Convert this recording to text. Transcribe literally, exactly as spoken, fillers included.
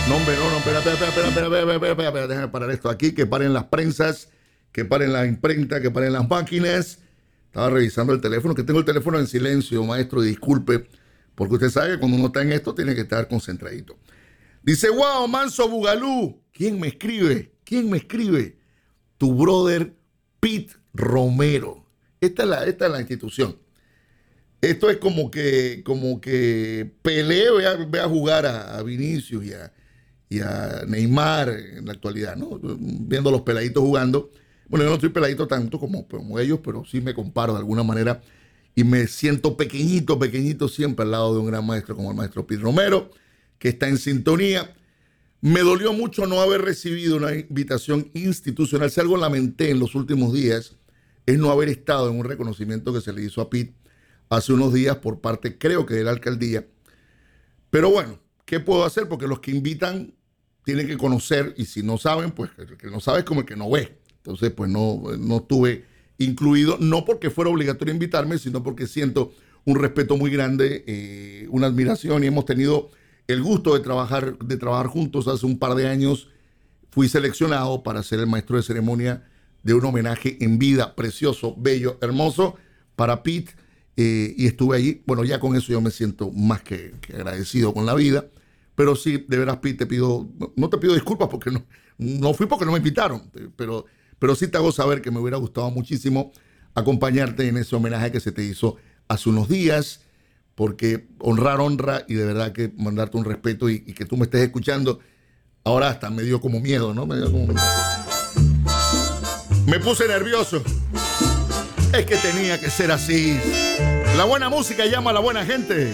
No, hombre, no, no, espera, espera, espera, espera, espera, espera, espera, espera, espera, déjame parar esto aquí, que paren las prensas, que paren la imprenta, que paren las máquinas. Estaba revisando el teléfono, que tengo el teléfono en silencio, maestro, disculpe, porque usted sabe que cuando uno está en esto tiene que estar concentradito. Dice, wow, Manso Bugalú. ¿Quién me escribe? ¿Quién me escribe? Tu brother Pete Romero. Esta es la, esta es la institución. Esto es como que, como que Pelé ve a, ve a jugar a, a Vinicius y a, y a Neymar en la actualidad, ¿no? Viendo a los peladitos jugando. Bueno, yo no estoy peladito tanto como, como ellos, pero sí me comparo de alguna manera y me siento pequeñito, pequeñito siempre al lado de un gran maestro como el maestro Pete Romero, que está en sintonía. Me dolió mucho no haber recibido una invitación institucional. Si algo lamenté en los últimos días es no haber estado en un reconocimiento que se le hizo a Pete hace unos días por parte, creo que de la alcaldía. Pero bueno, ¿qué puedo hacer? Porque los que invitan tienen que conocer, y si no saben, pues el que no sabe es como el que no ve. Entonces, pues no, no estuve incluido, no porque fuera obligatorio invitarme, sino porque siento un respeto muy grande, eh, una admiración, y hemos tenido el gusto de trabajar, de trabajar juntos. Hace un par de años fui seleccionado para ser el maestro de ceremonia de un homenaje en vida precioso, bello, hermoso para Pete. Eh, y estuve allí. Bueno, ya con eso yo me siento más que, que agradecido con la vida. Pero sí, de veras, Pete, te pido, no, no te pido disculpas porque no, no fui porque no me invitaron, pero, pero sí te hago saber que me hubiera gustado muchísimo acompañarte en ese homenaje que se te hizo hace unos días, porque honrar honra, y de verdad que mandarte un respeto, y, y que tú me estés escuchando. Ahora hasta me dio como miedo, ¿no? Me dio como... Me puse nervioso. Es que tenía que ser así. La buena música llama a la buena gente.